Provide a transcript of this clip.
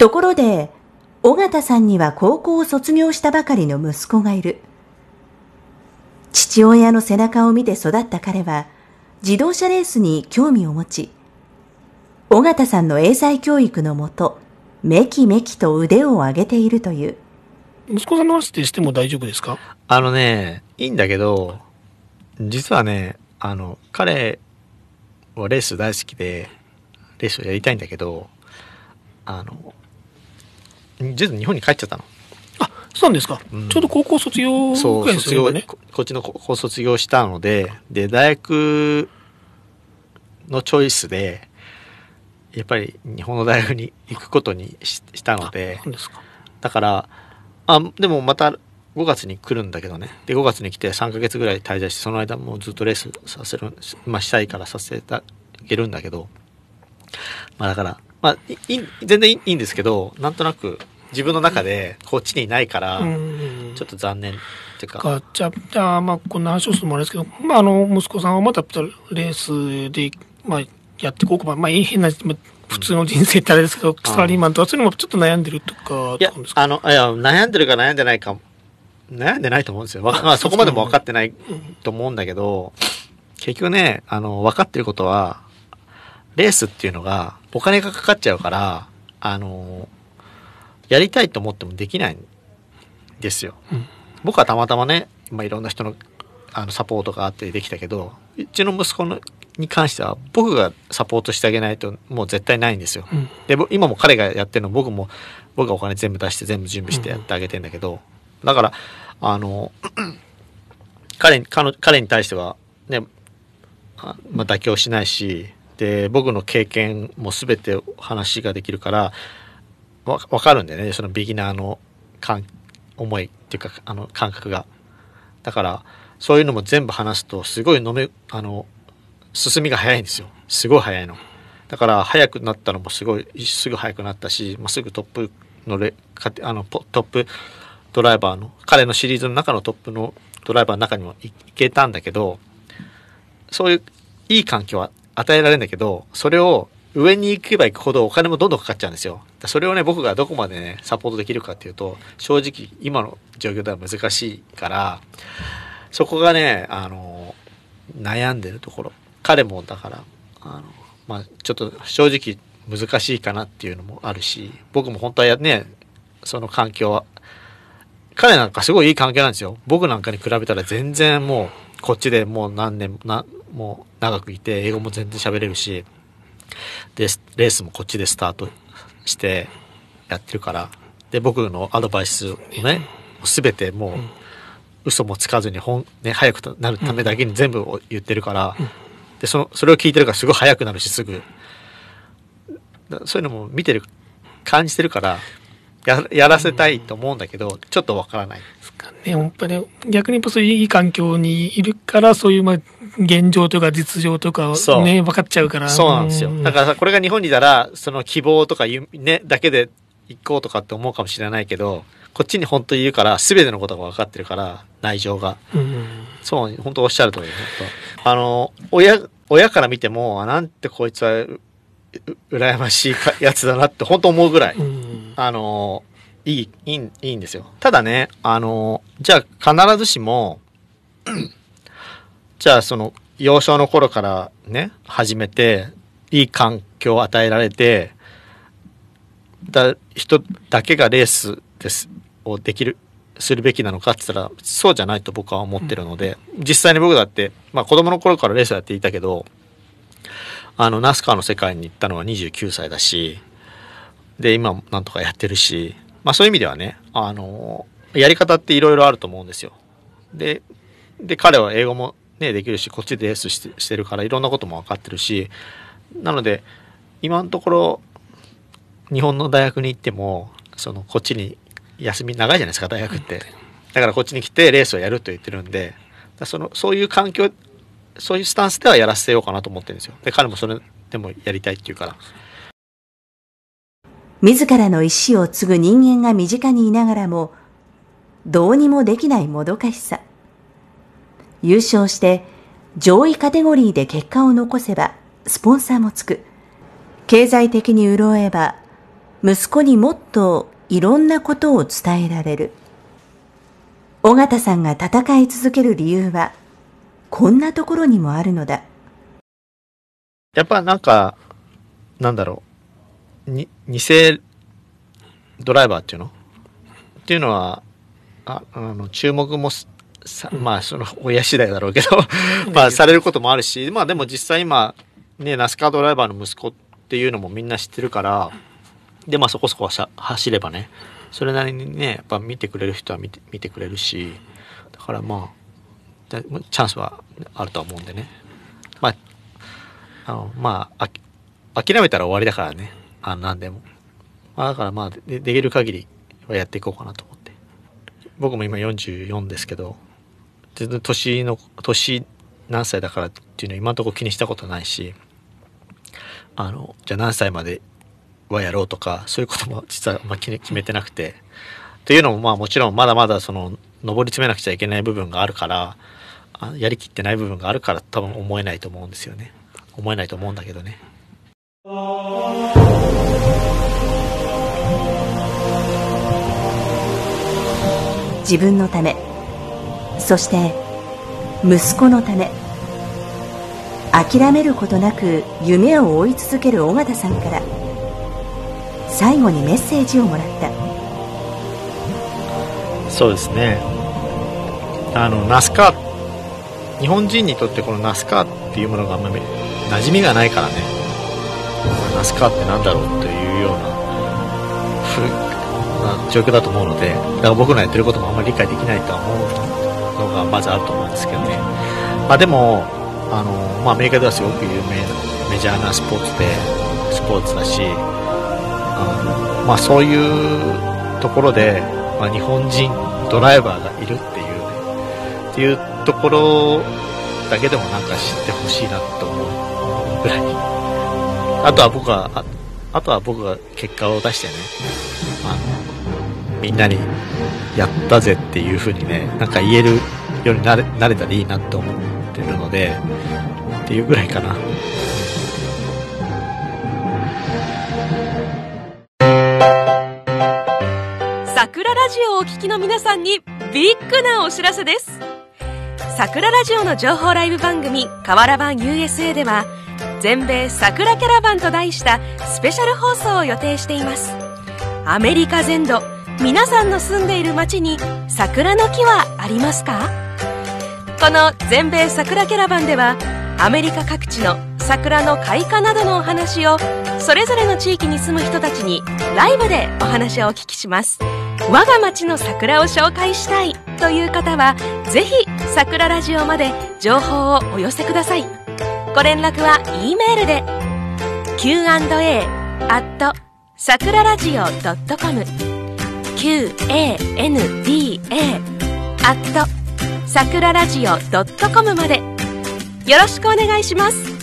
ところで、尾形さんには高校を卒業したばかりの息子がいる。父親の背中を見て育った彼は、自動車レースに興味を持ち、尾形さんの英才教育のもと、めきめきと腕を上げているという。 息子さんの話ってしても大丈夫ですか？ いいんだけど、実はね、彼はレース大好きで、レースをやりたいんだけど、実は日本に帰っちゃったの。 あ、そうなんですか。ちょうど高校卒業ぐらいですよね。 こっちの高校卒業したので、大学のチョイスで、やっぱり日本の大学に行くことにしたので、 そうですか。 だから、でもまた5月に来るんだけどね。で、5月に来て3ヶ月ぐらい滞在して、その間もうずっとレースしたいからさせてあげるんだけど、だから、全然いいんですけど、なんとなく自分の中でこっちにいないから、ちょっと残念っていうか。 じゃあ、こんな話をするのもあれですけど、息子さんはまたレースで、やっていこうか、変な、普通の人生ってあれですけど、サラリーマンとかそういうのもちょっと悩んでるとか、 いや、悩んでるか悩んでないか、悩んでないと思うんですよ。そこまでも分かってないと思うんだけど、結局ね、分かってることは、レースっていうのがお金がかかっちゃうから、やりたいと思ってもできないんですよ。僕はたまたまね、いろんな人のサポートがあってできたけど、うちの息子に関しては僕がサポートしてあげないともう絶対ないんですよ。で、今も彼がやってるの僕がお金全部出して全部準備してやってあげてんだけど、だから彼に対してはね、妥協しないし、で僕の経験も全て話ができるからわかるんだよね、そのビギナーの思いっていうか感覚が。だからそういうのも全部話すとすごい進みが早いんですよ。すごい早いの。だから早くなったのもすぐ早くなったし、すぐトップのトップドライバーの彼のシリーズの中のトップのドライバーの中にも行けたんだけど、そういういい環境は与えられるんだけど、それを上に行けば行くほどお金もどんどんかかっちゃうんですよ。それをね、僕がどこまでねサポートできるかっていうと、正直今の状況では難しいから、そこがね悩んでるところ。彼もだからちょっと正直難しいかなっていうのもあるし、僕も本当はね、その環境は彼なんかすごいいい環境なんですよ。僕なんかに比べたら全然もうこっちでもうもう長くいて英語も全然喋れるし、でレースもこっちでスタートしてやってるから、で僕のアドバイスをね全てもう嘘もつかずに早くなるためだけに全部を言ってるから、でそれを聞いてるからすごい早くなるし、すぐそういうのも見てる感じてるからやらせたいと思うんだけど、ちょっとわからないですかね。本当に逆にそういういい環境にいるから、そういう現状とか実情とかね分かっちゃうから。 そうなんですよ。だからこれが日本にいたらその希望とかねだけで行こうとかって思うかもしれないけど、こっちに本当にいるから全てのことが分かってるから、内情が、そう本当おっしゃる通り、親から見てもなんてこいつは羨ましいやつだなって本当思うぐらい、いいんですよ。ただね、じゃあ必ずしもじゃあその幼少の頃からね始めていい環境を与えられて人だけがレースをするべきなのかって言ったらそうじゃないと僕は思ってるので、実際に僕だって子供の頃からレースやっていたけど、ナスカーの世界に行ったのは29歳だし、で今なんとかやってるし、そういう意味ではねやり方っていろいろあると思うんですよ。で彼は英語もねできるし、こっちでレースしてるからいろんなことも分かってるし、なので今のところ日本の大学に行ってもこっちに休み長いじゃないですか、大学って。だからこっちに来てレースをやると言ってるんで、そういう環境、そういうスタンスではやらせようかなと思ってるんですよ。で彼もそれでもやりたいっていうから。 自らの意思を継ぐ人間が身近にいながらもどうにもできないもどかしさ。優勝して上位カテゴリーで結果を残せばスポンサーもつく。経済的に潤えば息子にもっといろんなことを伝えられる。尾形さんが戦い続ける理由は、こんなところにもあるのだ。 やっぱなんだろう、偽ドライバーっていうのは、注目もまあその親次第だろうけどまあされることもあるし、まあでも実際今ね、ナスカードライバーの息子っていうのもみんな知ってるから、でまあそこそこ走ればね、それなりにね、やっぱ見てくれる人は見てくれるし、だからまあチャンスはあるとは思うんでね、まあ諦めたら終わりだからね、何でも、まあ、だからまあできる限りはやっていこうかなと思って。僕も今44ですけど、全然年何歳だからっていうのは今のところ気にしたことないし、じゃあ何歳まではやろうとかそういうことも実は決めてなくて、っていうのもまあもちろんまだまだその上り詰めなくちゃいけない部分があるから、やりきってない部分があるから多分思えないと思うんですよね。思えないと思うんだけどね。 自分のため、そして息子のため、諦めることなく夢を追い続ける尾形さんから最後にメッセージをもらった。 そうですね、ナスカー、日本人にとってこのナスカーっていうものがあんまり馴染みがないからね、ナスカーってなんだろうというような状況だと思うので、だから僕のやってることもあんまり理解できないとは思うのがまずあると思うんですけどね。まあでもまあアメリカではすごく有名なメジャーなスポーツだし、まあそういうところで、まあ、日本人ドライバーがいるっていうところだけでもなんか知ってほしいなと思うぐらい。あとは僕が結果を出してね、みんなにやったぜっていう風にね、なんか言えるようになれたらいいなと思ってるので、っていうぐらいかな。 桜ラジオをお聞きの皆さんにビッグなお知らせです。桜ラジオの情報ライブ番組カワラバン USA では、全米桜キャラバンと題したスペシャル放送を予定しています。アメリカ全土、皆さんの住んでいる街に桜の木はありますか？この全米桜キャラバンでは、アメリカ各地の桜の開花などのお話をそれぞれの地域に住む人たちにライブでお話をお聞きします。我が町の桜を紹介したいという方は、ぜひ桜ラジオまで情報をお寄せください。ご連絡は E メールで Q&A@sakuraradio.com QANDA@sakuraradio.com までよろしくお願いします。